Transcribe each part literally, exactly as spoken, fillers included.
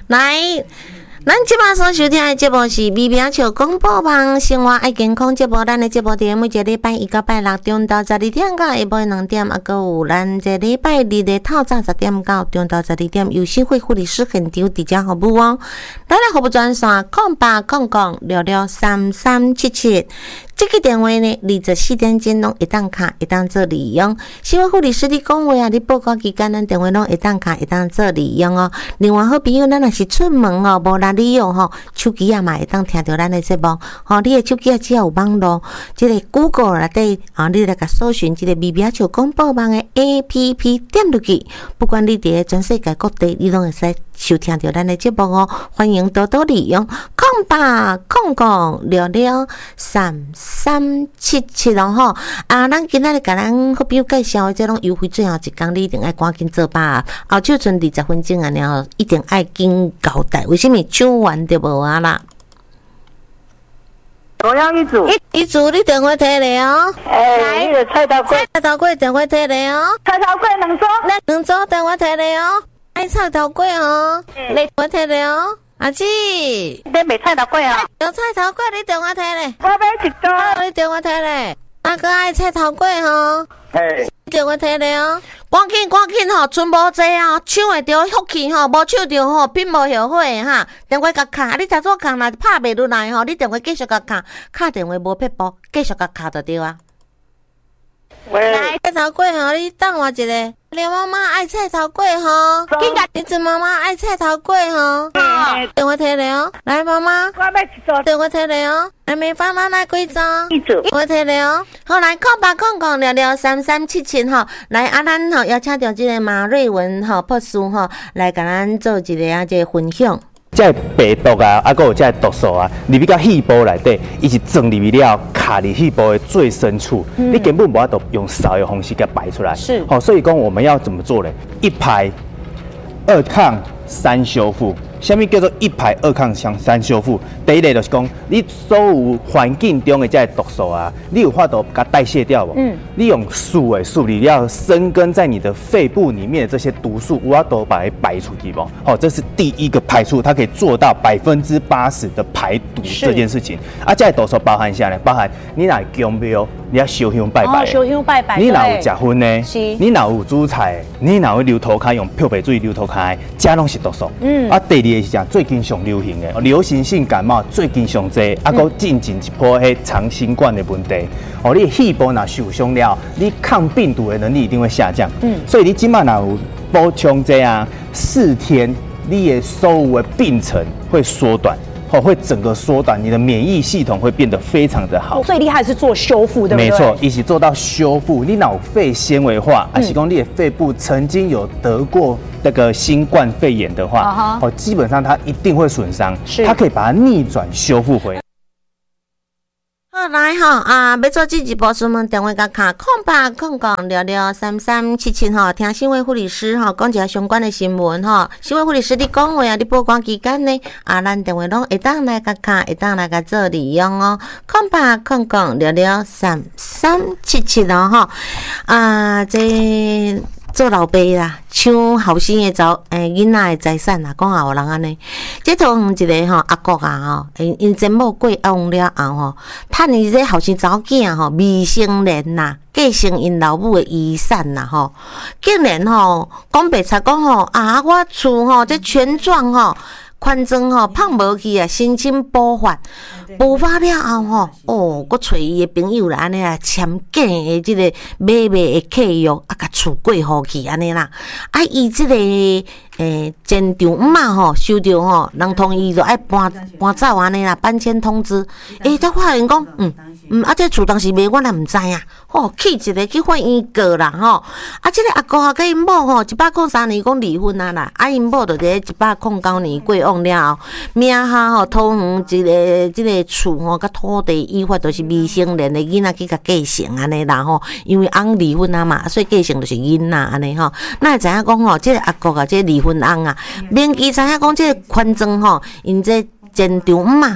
来。咱即摆所收听的节目是微表笑广播网生活爱健康节目，咱的节目伫每一个礼拜一到拜六中昼十二点到下晡两点，啊，搁有咱这礼拜二的透早十点到中昼十二点，由新会护理师现场直接服务哦。咱的服务专线空八空空六六三三七七。这个电话呢，二十四点钟拢会当卡，会当做利用。新闻护理师你讲话啊，你报告期间，咱电话拢会当卡，会当做利用哦。另外，好朋友，咱若是出门哦，无力利用吼，手机啊嘛会当听到咱的节目。吼，你的手机啊只要有网络，这个 Google 内底啊，你来甲搜寻这个微表笑广播网的 A P P 点入去，不管你伫全世界各地，你拢会使收听到咱的节目哦。欢迎多多利用，空八空空六六三。三七七咯吼啊！咱今仔日甲咱好朋友介绍的这种优惠，最后一天你一定爱赶紧做吧。后就剩二十分钟啊，然后一定爱紧交代。为什么抢完就无啊啦？ 我要一组， 一组你电话摕来哦。 哎，那个菜头粿， 菜头粿电话摕来哦。 菜头粿两组， 两组电话摕来哦。爱菜头粿哦，你电话摕来哦。阿姊， 你卖菜头粿啊？ 有菜头粿，你电话摕来。 我买一组， 你电话摕来。阿哥爱菜头粿吼， 嘿， 电话摕来哦。赶紧赶紧吼，剩无济啊，抢会着福气吼，无抢着吼，并无后悔哈。电话甲卡，你早早卡若拍袂落来吼，你电话继续甲卡，卡电话无撇步，继续甲卡就对啊。 喂， 菜头粿吼，你等我一下。连妈妈爱菜头粿吼，你子妈妈爱菜头粿吼，电话摕来哦。来妈妈， 我买一组， 电话摕来哦。来没放咱来几张？ 一组， 电话摕来哦。好，来空八空空六六三三七七吼，来啊，咱吼邀请到这个马瑞文吼博士吼来甲咱做一个啊这个分享。 这病毒啊，啊，还有这毒素啊，入去到细胞内底，伊是钻入去了，卡伫细胞的最深处，嗯、你根本无法度用扫的方式给它排出来。 是， 好、哦，所以讲我们要怎么做呢？一排二抗三修复。什么叫做一排二抗三修复？第一类就是讲，你所有环境中的这些毒素啊，你有法度把它代谢掉无？嗯，你用素的素理要生根在你的肺部里面的这些毒素，有法度把它排出去不？好、哦，这是第一个排出，它可以做到百分之八十的排毒这件事情。啊，这些毒素包含啥呢？包含你若供庙，你要烧香拜拜， 哦，烧香拜拜， 你若有食薰呢？ 是， 你若有煮菜，你若有流头卡用漂白水流头卡，这拢是毒素。嗯，啊，第二。是讲最近上流行的流行性感冒最近上济，啊，搁进前一波迄长新冠的问题。哦，你细胞若受伤了，你抗病毒的能力一定会下降。嗯，所以你今晚若有补充这样四天，你的所有的病程会缩短。哦，会整个缩短，你的免疫系统会变得非常的好。 最厉害是做修复，对不对？ 没错，一起做到修复。你脑肺纤维化，啊，是讲你的肺部曾经有得过那个新冠肺炎的话，哦，基本上它一定会损伤，它可以把它逆转修复回来。 好来吼啊！要做这一步，询问电话甲卡空八空空六六三三七七吼，听新闻护理师吼讲一下相关的新闻吼。新闻护理师你讲话啊，你报关期间呢啊，咱电话拢会当来甲卡，会当来甲做利用哦。空八空空六六三三七七咯吼啊，这。做老爸啦，抢后生的财诶囡仔的财产啦，讲后人安尼。这同一个吼阿公啊吼，因因前某过亡了后吼，趁伊这后生查某囝吼未成年呐，继承因老母的遗产呐吼，竟然吼讲白贼讲吼啊，我厝吼这权状吼。权状吼放无去啊，申请补发，补发了后吼，哦，佮找伊的朋友来安尼啊，签假的即个买卖的契约，啊，甲厝过户去安尼啦。啊，伊即个诶前丈姆啊吼，收到吼，人同意就爱搬搬走安尼啦，搬迁通知。诶，才发现讲，嗯嗯，啊，这厝当时卖我也毋知影，吼，气一个去法院告啦吼。啊，即个阿公啊，甲因某吼，一百零三年讲离婚啊啦，啊，因某就伫一百零九年过往了后，名下吼土园一个即个厝吼，甲土地依法都是未成年的囡仔去甲继承安尼啦吼，因为翁离婚啊嘛，所以继承就是囡仔安尼吼。那会知影讲吼，即个阿公啊，即个离婚翁啊，免记知影讲即个权状吼，因这前丈姆啊。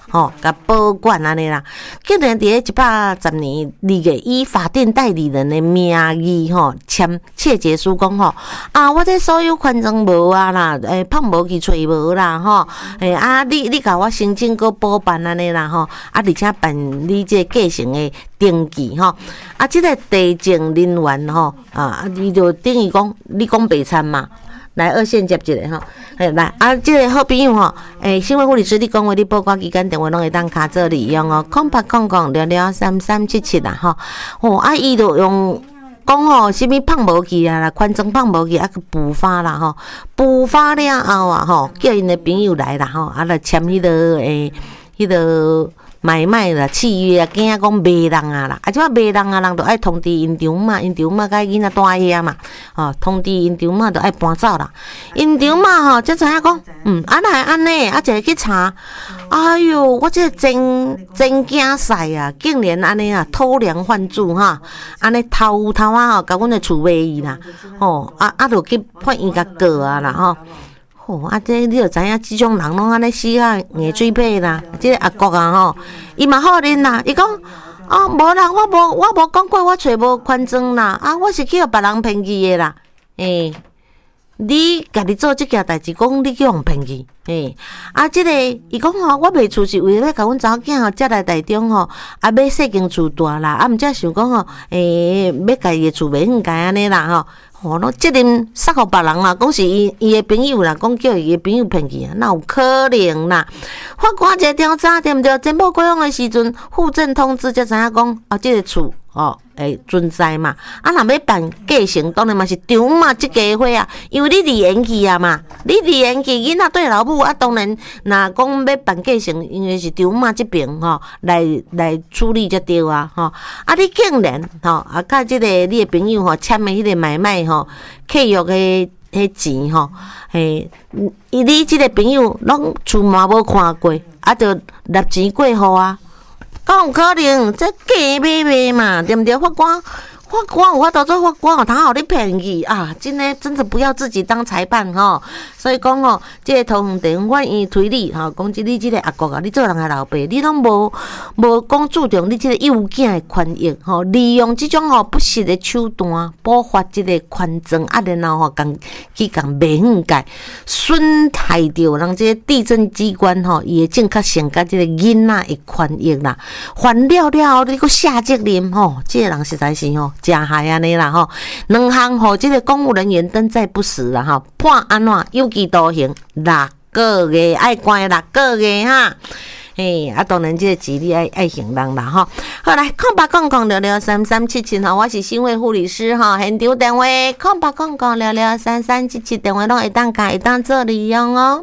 吼，甲保管安尼啦。竟然伫咧一百十年二月以法定代理人的名义吼签切结书讲吼啊，我这所有权证无啊啦，诶，放无去找无啦吼，诶啊，你你甲我申请个保办安尼啦吼，啊，而且办理这继承的登记吼，啊，即、这个地政人员吼啊，伊就等于讲你讲白参嘛。来二线接一个吼，诶来啊，即、这个好朋友吼，诶，新闻护理师你讲话你报关期间电话拢会当卡做利用哦，空八空空聊聊三三七七啦吼，哦啊伊就用讲吼，啥物放无去啊啦，权证放无去啊，去补发啦吼，补发了后啊吼，叫因的朋友来啦吼，啊来签迄、那个诶，迄、那个。买卖啦，契约啊，惊讲卖人啊啦，啊，即摆卖人啊，人都爱通知因丈嘛，因丈嘛甲囡仔带遐嘛，哦，通知因丈嘛都爱搬走啦。因丈嘛吼，才知影讲，嗯，安来安尼，啊，一个去查，哎哟，我这个真真惊死啊！竟然安尼啊，偷梁换柱哈，安尼偷偷啊吼，甲阮的厝卖伊啦，吼，啊啊，就去判伊甲告啊啦吼。哦，啊，这你就知影，即种人拢安尼死啊，硬水皮啦。即、這個阿國啊吼，伊嘛好恁啦。伊講啊，無啦，我無我無講過，我找無權證啦。啊，我是去互別人騙去的啦。誒、欸，你家己做即件代志，講你去互騙去。誒、欸，啊，即、這個伊講吼，我賣厝是為了要甲阮查某囝吼，接來台中吼，啊，買細間厝大啦，啊，毋則想講吼，誒、欸，要家己的厝賣遠家安尼啦吼。哦，拢责任塞互別人啦，講是伊伊的朋友啦，講叫伊的朋友騙去啊，哪有可能啦？法官一個調查對毋對？全部過用的時陣，戶政通知才知影講啊，即、這個厝哦會存在嘛。啊，若要辦繼承，當然嘛是丈嘛即家伙啊，因為你離緣去啊嘛，你離緣去囡仔對老母啊，當然若講要辦繼承，因為是丈嘛即邊吼來來處理才對啊吼。啊，你竟然吼啊，甲即個你的朋友吼簽的迄個買賣吼契約的迄錢吼，嘿，伊你即個朋友攏厝嘛無看過，啊，就納錢過戶啊。敢有可能？這假買賣嘛，對不對？法官，法官有法度做法官哦，他好你騙去啊！真的，真的不要自己當裁判吼、哦。所以講吼，這個桃園地方法院推理吼，講即你即個阿公啊，你做人的老爸，你攏無無講注重你即個幼囝的權益吼，利用即種吼不實的手段，補發即個權證啊，然後吼共去共賣遠界，損害着人即個地政機關吼，伊的正確性甲即個囡仔的權益啦，還了了，你閣下責任吼，即、這個人實在是吼。真害安尼啦吼，兩項吼，即個公務人員登載不實啦吼，判安怎有期徒刑六個月，愛關六個月哈。嘿，啊，當然即個錢你愛愛還人啦吼。好來，空八空空聊聊三三七七吼，我是新會護理師吼，現場電話空八空空聊聊三三七七電話攏會當開會當做利用哦。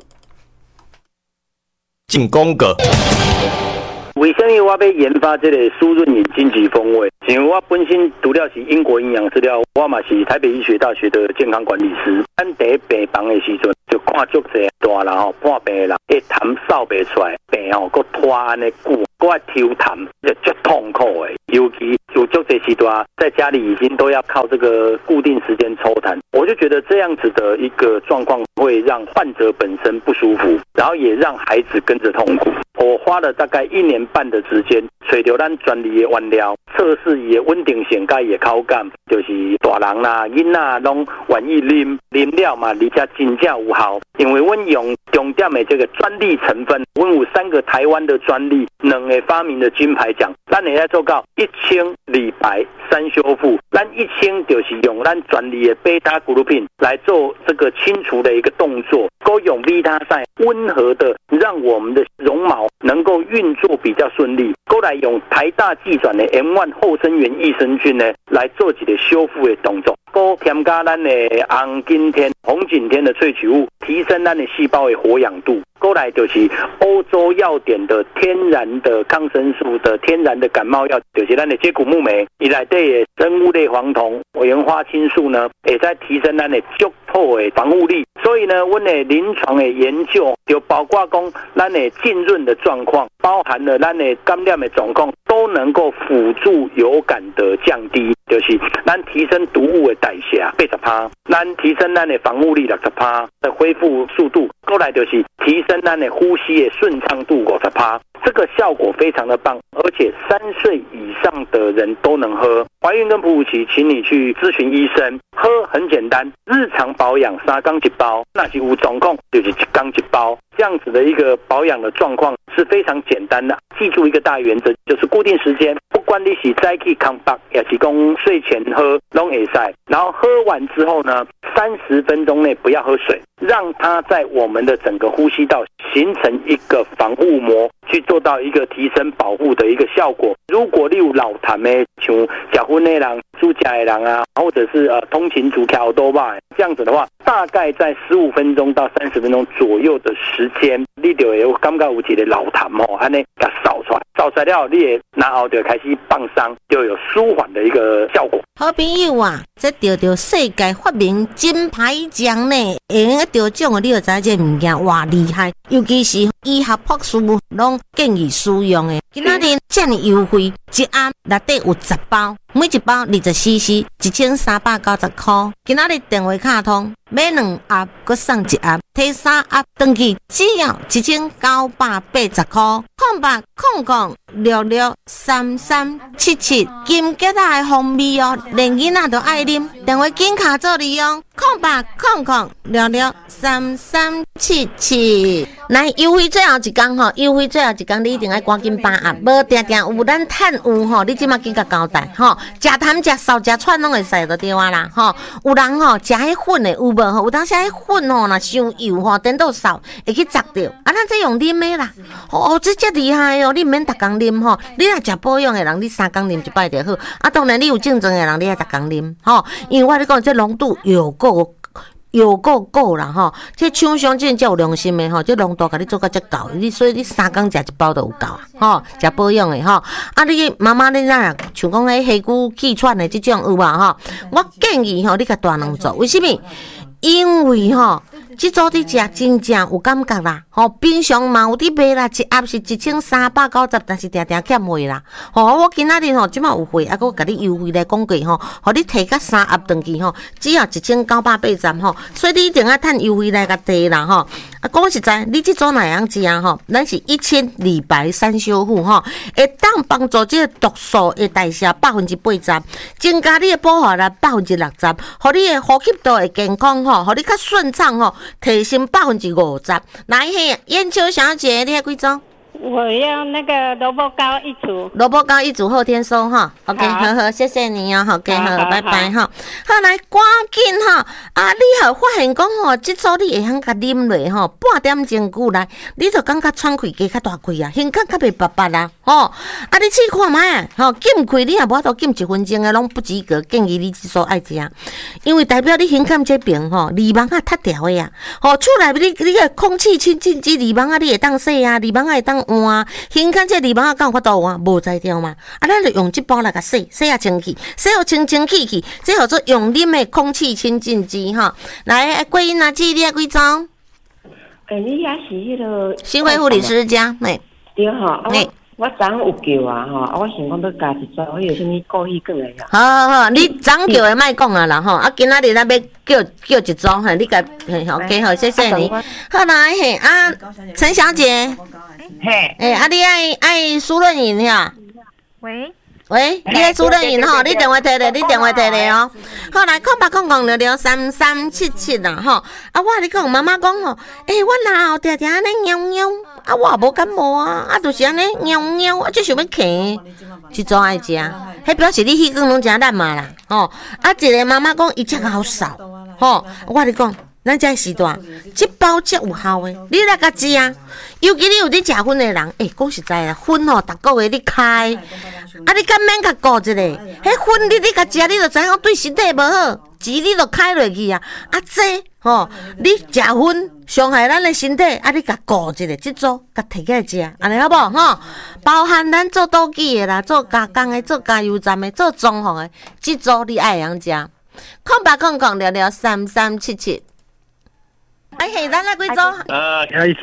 進攻個。 为什么我要研发这个舒润饮金桔风味？因为我本身除了是英国营养饲料，我嘛是台北医学大学的健康管理师。咱第一病房的时阵，就看足侪大人吼，破病的人一痰扫不出来，病吼佫拖安尼久，佫爱抽痰，就足痛苦的。尤其有足侪时段在家里已经都要靠这个固定时间抽痰，我就觉得这样子的一个状况会让患者本身不舒服，然后也让孩子跟着痛苦。我花了大概一年半的时间，找到咱专利的原料，测试伊的稳定性甲伊的口感，就是大人啦、囡仔拢愿意啉，啉了嘛，而且真正有效。因为阮用重点的这个专利成分，阮有三个台湾的专利，两个发明的金牌奖，咱会来做到一清理白三修复。咱一清就是用咱专利的贝塔谷露品来做这个清除的一个动作，够用维他赛温和的让我们的绒毛能够运作比较顺利，过来用台大技转的 M 一 后生元益生菌呢来做一个修复的动作，够添加咱的红景天、红景天的萃取物，提升咱的细胞的活氧度。过来就是欧洲药典的天然的抗生素的天然的感冒药，就是咱的接骨木莓，以来对生物类黄酮、委员花青素呢，也在提升咱的足透的防护力。所以呢，阮的临床的研究就包括讲咱的浸润的状状况，包含了咱的感染的状况，都能够辅助流感的降低，就是咱提升毒物的代谢八十趴，咱提升咱的防护力六十趴的恢复速度，过来就是提升咱的呼吸的顺畅度五十趴。这个效果非常的棒，而且三岁以上的人都能喝。怀孕跟哺乳期，请你去咨询医生。喝很简单，日常保养三缸一包，那是有状况就是一缸一包，这样子的一个保养的状况是非常简单的。记住一个大原则，就是固定时间，不管你是早起康巴，也是讲睡前喝，都可以。然后喝完之后呢，三十分钟内不要喝水，让它在我们的整个呼吸道形成一个防护膜，去做到一个提升保护的一个效果。如果你有老痰的，像结婚的人、出家的人啊，或者是呃通勤族跳多吧，这样子的话，大概在十五分钟到三十分钟左右的时间，你就会感觉有一个老痰哦，安尼给扫出来，扫出来了，你也然后就开始放松，就有舒缓的一个效果。 好朋友啊，这得到世界发明金牌奖呢，会用得奖的，你就知道这物件哇厉害，尤其是医学博士拢建议使用的。今仔日这么优惠，一盒内底有十包，每一包二十 C C， 一千三百九十块。今仔日电话卡通买两盒，佮送一盒，摕三盒回去，只要一千九百八十块。空白空空六六三三七七，金桔仔的风味哦，连囡仔都爱啉。电话紧卡做利用，空白空空六六三三七七。来优惠最后一天吼，优惠最后一天你一定要赶紧把握，无定定有咱趁有吼，你即马紧甲交代吼，食痰食扫食串拢会使就对啊啦吼。有人吼食迄粉的有无吼？有当时迄粉吼若伤油吼，颠倒扫会去砸着，啊咱这用啉的啦，哦这遮厉害哦，你毋免逐工啉吼，你若食保养的人，你三工啉一摆就好。啊当然你有症状的人，你爱逐工啉吼，因为我咧讲这浓度有够。有够够啦吼，这厂商真正有良心的吼，这浓度甲你做到这够，你所以你三工食一包就有够啊吼，食保养的吼。啊，你妈妈你哪像讲迄黑骨气喘的这种有吧吼？我建议吼，你甲大人做，为什么？因为吼，这组伫食真正有感觉啦，吼，平常嘛有伫卖啦，一盒是一千三百九十，但是定定欠货啦，吼，我今仔日吼即马有货，啊，我甲你优惠来讲过吼，互你摕甲三盒回去吼，只要一千九百八十吼，所以你一定要趁优惠来甲摕啦吼。啊，讲实在，你这组哪样食啊吼？咱是一千李白三修复吼，会当帮助这个毒素的代谢百分之八十，增加你的保护力百分之六十，互你的呼吸道会健康吼，互你较顺畅吼，提升百分之五十。来嘿，燕秋小姐，你要几种？ 我要那个萝卜糕一组， 萝卜糕一组，后天收哈。OK， 好好，谢谢你哦，好，给好，拜拜哈。好来，赶紧哈，啊，你好发现讲吼，这组你会晓甲啉落吼，半点钟久来，你就感觉喘气加较大气啊，胸腔较袂白白啦，吼。啊，你试看卖，吼，禁气你也无法度禁一分钟的，拢不及格，建议你这组爱食，因为代表你胸腔这边吼，耳芒啊塌掉的呀，吼，厝内你你个空气清净机耳芒啊，你会当洗啊，耳芒啊会当。换胸腔这耳芒敢有法度换？无才调嘛！啊，咱就用这包来甲洗，洗啊清气，洗好清清气气，这叫做用啉的空气清净机哈。来，桂英阿姊，你爱几种？ 诶，你也是迄个新辉护理师家，哎， 对哈，哎。我昨有叫啊吼，啊我想讲要加一撮，我有啥物故意讲的呀？ 好好好，你昨叫的莫讲啊啦吼，啊今仔日咱要叫叫一组嘿，你甲嘿好，OK 好，谢谢你。好来嘿啊，陈小姐， 嘿， 诶啊你爱爱苏润饮呀？ 喂。 喂，你爱苏润饮吼，你电话摕咧，你电话摕咧哦。好来，空八空空六六三三七七啦吼。啊，我你讲妈妈讲吼，诶、欸，我哪有定定安尼喵喵，啊，我也无感冒啊，啊，就是安尼喵喵，啊，就想要咳，这种爱食，迄表示你迄个拢食烂嘛啦，吼。啊，一个妈妈讲伊食好少，吼，我你讲。咱这时段，这包则有效的，你来甲食啊！尤其你有伫食粉的人，诶、欸，讲实在啦，粉吼，逐个月你开，啊，你敢免甲顾一下？迄粉你你甲食，你就知影对身体无好，钱你就开落去啊！啊，这吼，你食粉伤害咱的身体，啊，你甲顾一下，即组甲摕起来食，安尼好无吼？包含咱做倒机的啦，做加工的，做加油站的，做装潢的，即组你爱样食。空八空空聊聊三三七七。哎嘿，咱来几组？ 啊，听一组。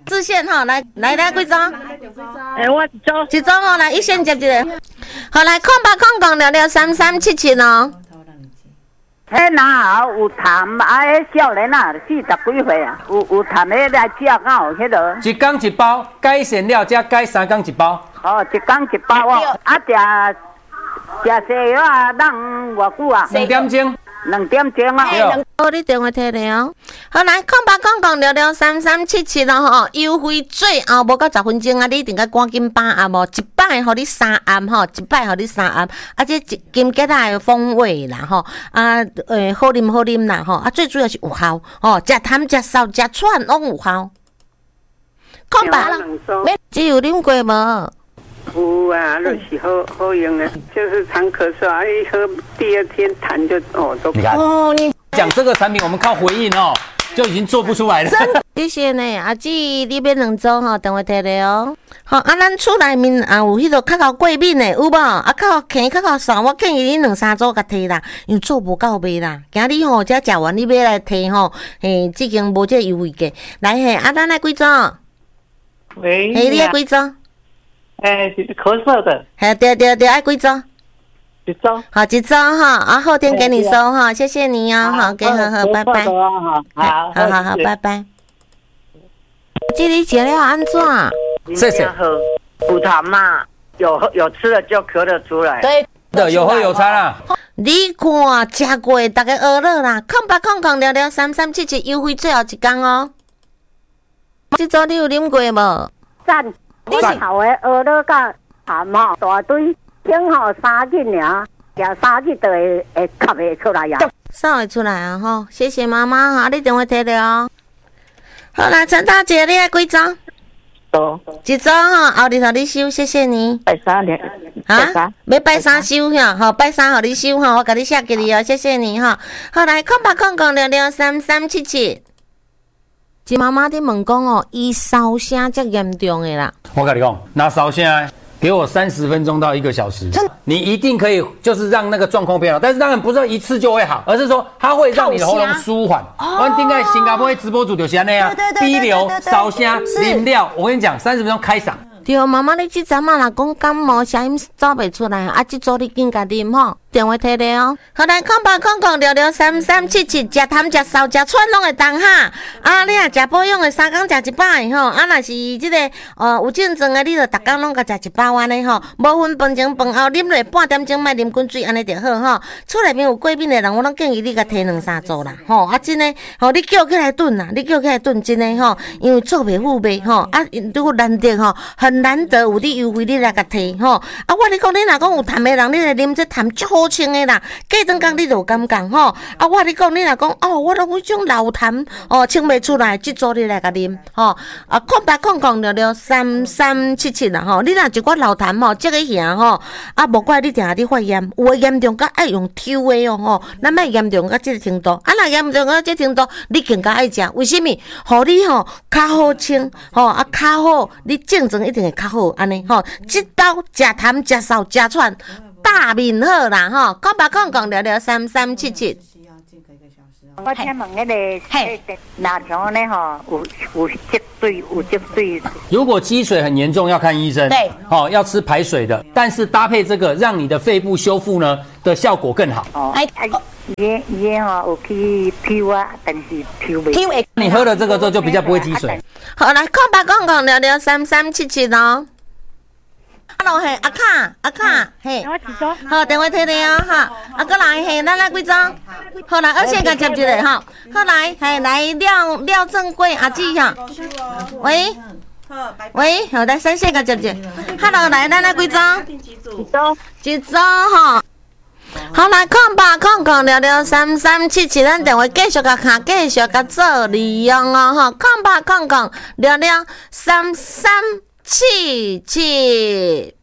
自线哈，来来来几张？ 哎，我一组。 一张哦，来一线接一个。好，来空八空讲聊聊三三七七哦。 迄哪有谈啊？迄少年啊，四十几岁啊，有有谈迄来食敢有迄落？ 一缸一包，改善了才改三缸一包。 哦，一缸一包哦，啊食食西药啊，当偌久啊？ 两点钟。 两点钟啊。 好，你电话摕来哦。好，来空八空讲聊聊三三七七咯吼，优惠最后无到十分钟啊，你一定要赶紧把啊无一摆互你三暗吼，一摆互你三暗，啊这金桔仔的风味啦吼，啊诶好啉好啉啦吼，啊最主要是有效吼，食淡食sau食串拢有效。空八，只有啉过无？ 有啊，就是好好用的，就是常咳嗽啊，一喝第二天痰就哦都。 你看哦，你讲这个产品，我们靠回应哦，就已经做不出来了。 谢谢呢，阿姊，你买两组吼，电话摕来哦。好，啊，咱厝内面也有迄个较高过敏的，有无？啊，较轻较高瘦，我建议你两三组甲摕啦，因为做无够卖啦。今日吼，才食完，你要来摕吼，嘿，即间无这优惠价。来嘿，啊，咱来几组？ 喂。 嘿，你爱几组？ 哎，是咳嗽的。 嘿，对对对，爱几组？ 一组。 好，一组哈，啊，后天给你收哈，谢谢你哦，好，给呵呵，拜拜。 好，好， 好好好，拜拜。这里食了安怎？ 谢谢。 喝补痰嘛，有有吃了就咳得出来。 对的，有喝有餐啦。 你看，吃过大家学了啦，空八空空聊聊三三七七优惠最后一天哦。这组你有啉过无？ 赞。你头的学了甲痰吼大堆，整吼三日尔，食三日就会会吸会出来呀。 扫会出来啊吼，谢谢妈妈哈，你电话摕了哦。好啦，陈大姐，你爱几张？ 组。 一组哈，后日互你收，谢谢你。 拜三年。 啊？要拜三收哈，吼，拜三互你收哈，我甲你写给你哦，谢谢你哈。好来，空八空空聊聊三三七七。金妈妈伫问讲哦，伊烧声遮严重的啦。 我跟你讲，拿烧声，给我三十分钟到一个小时，你一定可以，就是让那个状况变好。但是当然不是一次就会好，而是说它会让你的喉咙舒缓。我顶个新加坡直播主就是安尼啊，鼻流、烧声、啉料，我跟你讲，三十分钟开嗓。 对，妈妈，你即阵啊，若讲感冒，声音走袂出来，啊，即组你紧甲啉吼，电话摕来哦。好来，空八空空聊聊三三七七，食淡食sau食串拢会当哈。啊，你若食保养的，三工食一摆吼。啊，若是即个呃有症状的，你就逐工拢甲食一包安尼吼。无分饭前饭后啉落半点钟，莫啉滚水安尼就好吼。厝内面有过敏的人，我拢建议你甲摕两三组啦吼。啊，真诶吼，你叫起来炖啦，你叫起来炖真诶吼，因为做袂赴卖吼。啊，如果难得吼。很难得有你优惠，你来甲摕吼。啊，我你讲，你若讲有痰的人，你来啉这痰足好清的啦。过两工你就感觉吼。啊，我你讲，你若讲哦，我拢有种老痰哦，清袂出来，即组你来甲啉吼。啊，空八空空聊聊三三七七啦吼。你若一寡老痰吼，这个兄吼，啊，无怪你定下你发炎，有诶严重甲爱用抽的哦吼。咱莫严重到即个程度，啊，若严重到即个程度，你更加爱食。为什么？互你吼较好清吼，啊较好，你症状一定会较好。安尼吼，即包食痰食sau食串大面好啦吼，讲吧讲讲聊聊三三七七。 我请问那个哪条呢？哈，有有积水，有积水。 如果积水很严重，要看医生。 对， 好、哦，要吃排水的，但是搭配这个，让你的肺部修复呢的效果更好。 哦，哎哎，也也哈有去抽啊，但是抽袂。抽会。 你喝了这个之后，就比较不会积水。 好，来讲吧讲讲聊聊三三七七咯。Hello， 嘿，阿卡，阿卡，嘿，好，电话摕你哦，哈，啊，过来，嘿，咱来几张，好来，二线甲接一个哈，好来，嘿，来廖廖正贵阿姊哈，喂，喂，好来三线甲接一个 ，Hello， 来，咱来几张，一张，一张哈。好来看吧，看看聊聊三三七七，咱电话继续甲卡，继续甲做利用哦，哈，看吧，看看聊聊三三七七。